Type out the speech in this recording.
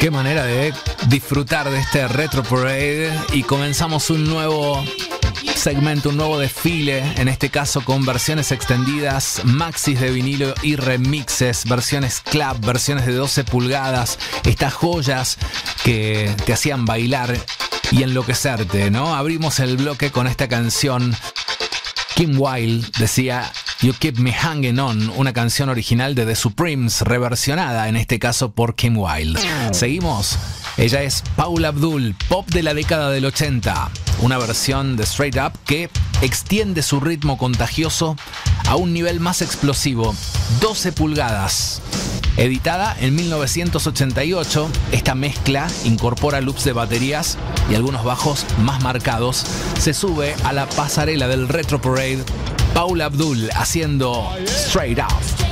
Qué manera de disfrutar de este Retro Parade. Y comenzamos un nuevo segmento, un nuevo desfile, en este caso con versiones extendidas, maxis de vinilo y remixes, versiones club, versiones de 12 pulgadas, estas joyas que te hacían bailar y enloquecerte, ¿no? Abrimos el bloque con esta canción. Kim Wilde decía You Keep Me Hanging On, una canción original de The Supremes, reversionada en este caso por Kim Wilde. Seguimos. Ella es Paula Abdul, pop de la década del 80. Una versión de Straight Up que extiende su ritmo contagioso a un nivel más explosivo. 12 pulgadas. Editada en 1988, esta mezcla incorpora loops de baterías y algunos bajos más marcados. Se sube a la pasarela del Retro Parade. Paula Abdul haciendo Straight Up.